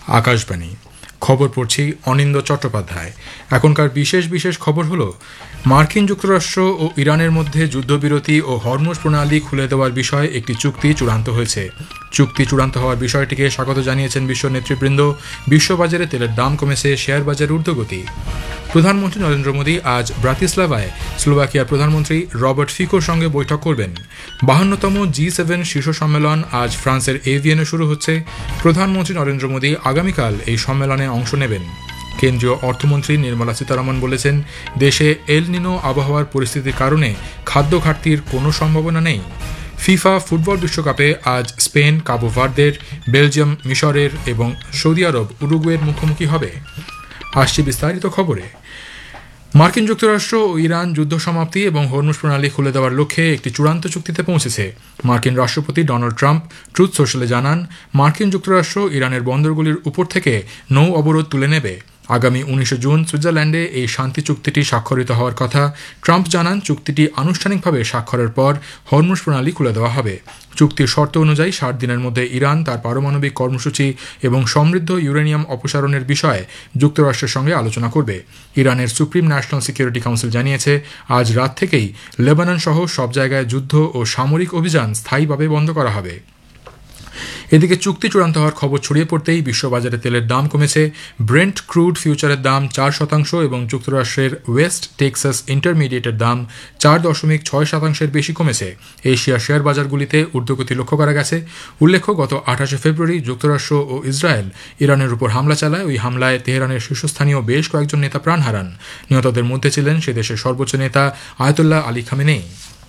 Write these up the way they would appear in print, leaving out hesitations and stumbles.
আকাশবাণী খবর পড়ছি অনিন্দ চট্টোপাধ্যায়। এখনকার বিশেষ বিশেষ খবর হলো, মার্কিন যুক্তরাষ্ট্র ও ইরানের মধ্যে যুদ্ধবিরতি ও হরমুজ প্রণালী খুলে দেওয়ার বিষয়ে একটি চুক্তি চূড়ান্ত হয়েছে। চুক্তি চূড়ান্ত হওয়ার বিষয়টিকে স্বাগত জানিয়েছেন বিশ্ব নেতৃবৃন্দ। বিশ্ববাজারে তেলের দাম কমেছে, শেয়ার বাজারে ঊর্ধ্বগতি। প্রধানমন্ত্রী নরেন্দ্র মোদী আজ ব্রাতিস্লাভায় স্লোভাকিয়ার প্রধানমন্ত্রী রবার্ট ফিকোর সঙ্গে বৈঠক করবেন। 52তম G7 শীর্ষ সম্মেলন আজ ফ্রান্সের এভিয়েনে শুরু হচ্ছে। প্রধানমন্ত্রী নরেন্দ্র মোদী আগামীকাল এই সম্মেলনে অংশ নেবেন। কেন্দ্রীয় অর্থমন্ত্রী নির্মলা সীতারমণ বলেছেন, দেশে এল নিনো আবহাওয়ার পরিস্থিতির কারণে খাদ্য ঘাটতির কোনো সম্ভাবনা নেই। ফিফা ফুটবল বিশ্বকাপে আজ স্পেন কাবো ভার্দের, বেলজিয়াম মিশরের এবং সৌদি আরব উরুগুয়ের মুখোমুখি হবে। আসছে বিস্তারিত খবরে। মার্কিন যুক্তরাষ্ট্র ও ইরান যুদ্ধ সমাপ্তি এবং হরমুজ প্রণালী খুলে দেওয়ার লক্ষ্যে একটি চূড়ান্ত চুক্তিতে পৌঁছেছে। মার্কিন রাষ্ট্রপতি ডোনাল্ড ট্রাম্প ট্রুথ সোশ্যালে জানান, মার্কিন যুক্তরাষ্ট্র ইরানের বন্দরগুলির উপর থেকে নৌ অবরোধ তুলে নেবে। আগামী 19 জুন সুইজারল্যান্ডে এই শান্তি চুক্তিটি স্বাক্ষরিত হওয়ার কথা। ট্রাম্প জানান, চুক্তিটি আনুষ্ঠানিকভাবে স্বাক্ষরের পর হরমুজ প্রণালী খুলে দেওয়া হবে। চুক্তির শর্ত অনুযায়ী 60 দিনের মধ্যে ইরান তার পারমাণবিক কর্মসূচি এবং সমৃদ্ধ ইউরেনিয়াম অপসারণের বিষয়ে যুক্তরাষ্ট্রের সঙ্গে আলোচনা করবে। ইরানের সুপ্রিম ন্যাশনাল সিকিউরিটি কাউন্সিল জানিয়েছে, আজ রাত থেকেই লেবানন সহ সব জায়গায় যুদ্ধ ও সামরিক অভিযান স্থায়ীভাবে বন্ধ করা হবে। এদিকে চুক্তি চূড়ান্ত হওয়ার খবর ছড়িয়ে পড়তেই বিশ্ববাজারে তেলের দাম কমেছে। ব্রেন্ট ক্রুড ফিউচারের দাম 4% এবং যুক্তরাষ্ট্রের ওয়েস্ট টেক্সাস ইন্টারমিডিয়েটের দাম 4.6% বেশি কমেছে। এশিয়ার শেয়ার বাজারগুলিতে ঊর্ধ্বগতি লক্ষ্য করা গেছে। উল্লেখ্য, গত 28 ফেব্রুয়ারি যুক্তরাষ্ট্র ও ইসরায়েল ইরানের উপর হামলা চালায়। ওই হামলায় তেহরানের শীর্ষস্থানীয় বেশ কয়েকজন নেতা প্রাণ হারান। নিহতদের মধ্যে ছিলেন সে দেশের সর্বোচ্চ নেতা আয়াতুল্লাহ আলী খামেনেই।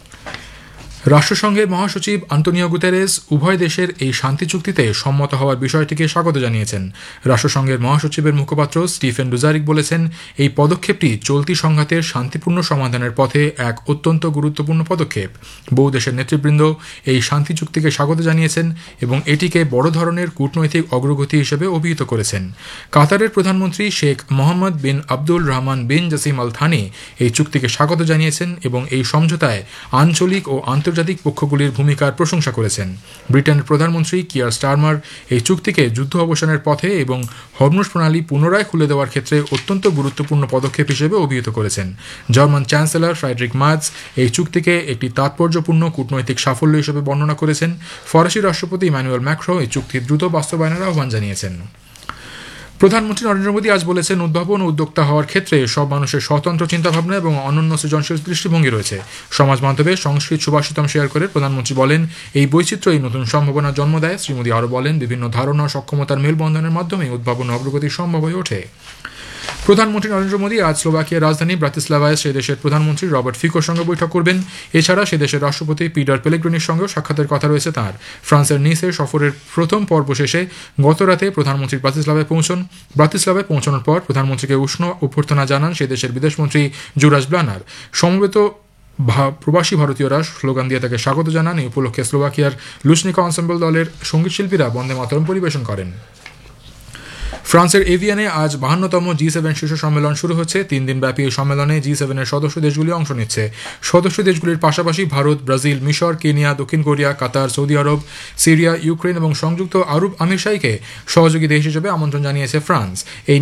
রাষ্ট্রসংঘের মহাসচিব আন্তোনিও গুতেরেস উভয় দেশের এই শান্তি চুক্তিতে সম্মত হওয়ার বিষয়টিকে স্বাগত জানিয়েছেন। রাষ্ট্রসংঘের মহাসচিবের মুখপাত্র স্টিফেন ডুজারিক বলেছেন, এই পদক্ষেপটি চলতি সংঘাতের শান্তিপূর্ণ সমাধানের পথে এক অত্যন্ত গুরুত্বপূর্ণ পদক্ষেপ। বহু দেশের নেতৃবৃন্দ এই শান্তি চুক্তিকে স্বাগত জানিয়েছেন এবং এটিকে বড় ধরনের কূটনৈতিক অগ্রগতি হিসেবে অভিহিত করেছেন। কাতারের প্রধানমন্ত্রী শেখ মোহাম্মদ বিন আব্দুল রহমান বিন জাসিম আল থানি এই চুক্তিকে স্বাগত জানিয়েছেন এবং এই সমঝোতায় আঞ্চলিক ও আন্তর্জাতিক পক্ষগুলির ভূমিকার প্রশংসা করেছেন। ব্রিটেনের প্রধানমন্ত্রী কিয়ার স্টারমার এই চুক্তিকে যুদ্ধ অবসানের পথে এবং হরমুজ প্রণালী পুনরায় খুলে দেওয়ার ক্ষেত্রে অত্যন্ত গুরুত্বপূর্ণ পদক্ষেপ হিসেবে অভিহিত করেছেন। জার্মান চ্যান্সেলর ফ্রেডরিক মার্জ এই চুক্তিকে একটি তাৎপর্যপূর্ণ কূটনৈতিক সাফল্য হিসেবে বর্ণনা করেছেন। ফরাসি রাষ্ট্রপতি ইমানুয়েল ম্যাক্রো এই চুক্তির দ্রুত বাস্তবায়নের আহ্বান জানিয়েছেন। প্রধানমন্ত্রী নরেন্দ্র মোদী আজ বলেছেন, উদ্ভাবন ও উদ্যোক্তা হওয়ার ক্ষেত্রে সব মানুষের স্বতন্ত্র চিন্তাভাবনা এবং অনন্য সৃজনশীল দৃষ্টিভঙ্গি রয়েছে। সমাজ মাধ্যমে সংস্কৃত সুভাষিতম শেয়ার করে প্রধানমন্ত্রী বলেন, এই বৈচিত্র্য এই নতুন সম্ভাবনার জন্ম দেয়। শ্রী মোদী আরও বলেন, বিভিন্ন ধারণা ও সক্ষমতার মেলবন্ধনের মাধ্যমে উদ্ভাবন ও অগ্রগতি সম্ভব হয়ে ওঠে। প্রধানমন্ত্রী নরেন্দ্র মোদী আজ স্লোভাকিয়ার রাজধানী ব্রাতিস্লাভায় সে দেশের প্রধানমন্ত্রী রবার্ট ফিকোর সঙ্গে বৈঠক করবেন। এছাড়া সে দেশের রাষ্ট্রপতি পিটার পেলেগ্রিনির সঙ্গেও সাক্ষাতের কথা রয়েছে তাঁর। ফ্রান্সের নিসে সফরের প্রথম পর্ব শেষে গতরাতে প্রধানমন্ত্রী ব্রাতিস্লাভায় পৌঁছানোর পর প্রধানমন্ত্রীকে উষ্ণ অভ্যর্থনা জানান সে দেশের বিদেশমন্ত্রী জুরাস ব্লানার। সমবেত প্রবাসী ভারতীয়রা স্লোগান দিয়ে তাকে স্বাগত জানান। এই উপলক্ষে স্লোভাকিয়ার লুসনিকা এনসেম্বল দলের সঙ্গীত শিল্পীরা বন্দে মাতরম পরিবেশন করেন। ফ্রান্সের এভিয়ানে আজ 52তম G7 শীর্ষ সম্মেলন শুরু হচ্ছে। 3 দিনব্যাপী এই সম্মেলনে G7-এর সদস্য দেশগুলি অংশ নিচ্ছে। সদস্য দেশগুলির পাশাপাশি ভারত, ব্রাজিল, মিশর, কেনিয়া, দক্ষিণ কোরিয়া, কাতার, সৌদি আরব, সিরিয়া, ইউক্রেন এবং সংযুক্ত আরব আমিরশাহীকে সহযোগী দেশ হিসেবে আমন্ত্রণ জানিয়েছে ফ্রান্স। এই